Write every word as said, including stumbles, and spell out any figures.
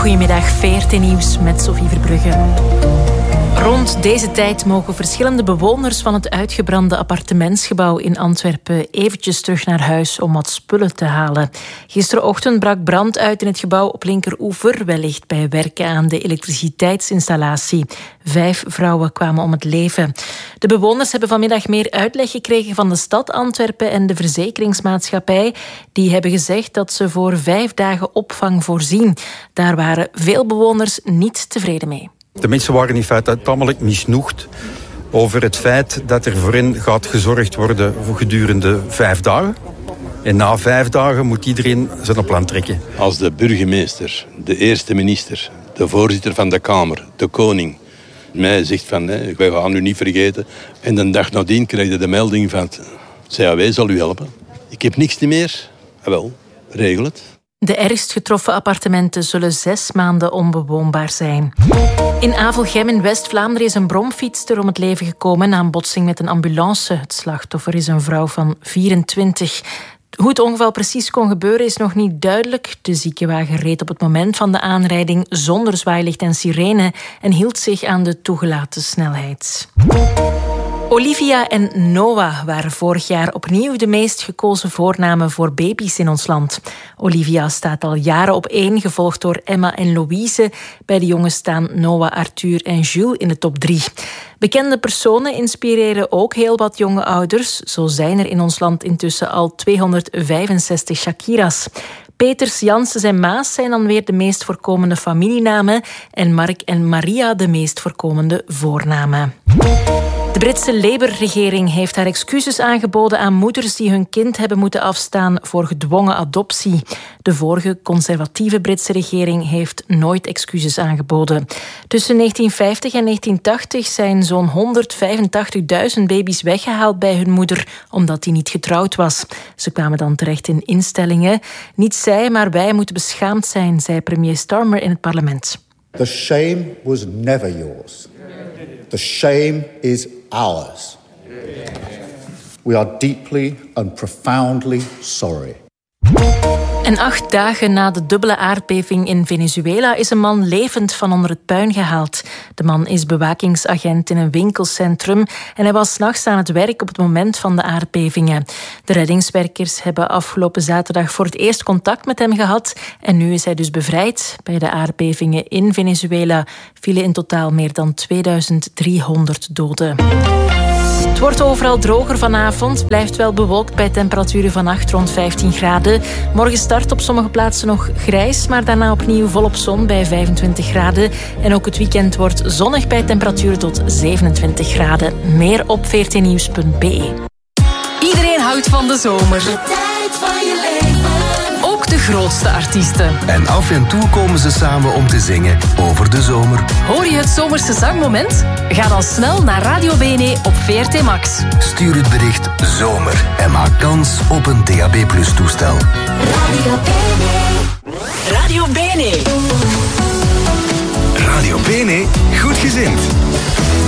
Goedemiddag, V R T Nieuws met Sophie Verbrugge. Rond deze tijd mogen verschillende bewoners van het uitgebrande appartementsgebouw in Antwerpen eventjes terug naar huis om wat spullen te halen. Gisterochtend brak brand uit in het gebouw op Linkeroever, wellicht bij werken aan de elektriciteitsinstallatie. Vijf vrouwen kwamen om het leven. De bewoners hebben vanmiddag meer uitleg gekregen van de stad Antwerpen en de verzekeringsmaatschappij. Die hebben gezegd dat ze voor vijf dagen opvang voorzien. Daar waren veel bewoners niet tevreden mee. De mensen waren in feite tamelijk misnoegd over het feit dat er voor hen gaat gezorgd worden voor gedurende vijf dagen. En na vijf dagen moet iedereen zijn plan trekken. Als de burgemeester, de eerste minister, de voorzitter van de Kamer, de koning, mij zegt van, hè, wij gaan u niet vergeten. En de dag nadien krijg je de melding van, C A W zal u helpen. Ik heb niks meer. Ah, wel, regel het. De ergst getroffen appartementen zullen zes maanden onbewoonbaar zijn. In Avelgem in West-Vlaanderen is een bromfietster om het leven gekomen na een botsing met een ambulance. Het slachtoffer is een vrouw van vierentwintig. Hoe het ongeval precies kon gebeuren is nog niet duidelijk. De ziekenwagen reed op het moment van de aanrijding zonder zwaailicht en sirene en hield zich aan de toegelaten snelheid. Olivia en Noah waren vorig jaar opnieuw de meest gekozen voornamen voor baby's in ons land. Olivia staat al jaren op één, gevolgd door Emma en Louise. Bij de jongens staan Noah, Arthur en Jules in de top drie. Bekende personen inspireren ook heel wat jonge ouders. Zo zijn er in ons land intussen al tweehonderdvijfenzestig Shakira's. Peters, Janssens en Maas zijn dan weer de meest voorkomende familienamen en Mark en Maria de meest voorkomende voornamen. De Britse Labour-regering heeft haar excuses aangeboden aan moeders die hun kind hebben moeten afstaan voor gedwongen adoptie. De vorige conservatieve Britse regering heeft nooit excuses aangeboden. Tussen negentien vijftig en negentien tachtig zijn zo'n honderdvijfentachtigduizend baby's weggehaald bij hun moeder omdat die niet getrouwd was. Ze kwamen dan terecht in instellingen. Niet zij, maar wij moeten beschaamd zijn, zei premier Starmer in het parlement. The shame was never yours. The shame is ours. We are deeply and profoundly sorry. En acht dagen na de dubbele aardbeving in Venezuela is een man levend van onder het puin gehaald. De man is bewakingsagent in een winkelcentrum en hij was 's nachts aan het werk op het moment van de aardbevingen. De reddingswerkers hebben afgelopen zaterdag voor het eerst contact met hem gehad en nu is hij dus bevrijd. Bij de aardbevingen in Venezuela vielen in totaal meer dan tweeduizend driehonderd doden. Het wordt overal droger vanavond. Blijft wel bewolkt bij temperaturen vannacht rond vijftien graden. Morgen start op sommige plaatsen nog grijs, maar daarna opnieuw volop zon bij vijfentwintig graden. En ook het weekend wordt zonnig bij temperaturen tot zevenentwintig graden. Meer op v r t nieuws punt b e. Iedereen houdt van de zomer. De tijd van je leven. Ook de grootste artiesten. En af en toe komen ze samen om te zingen over de zomer. Hoor je het zomerse zangmoment? Ga dan snel naar Radio Bene op V R T Max. Stuur het bericht zomer en maak kans op een D A B plus toestel. Radio Bene. Radio Bene. Radio Bene, goed gezind.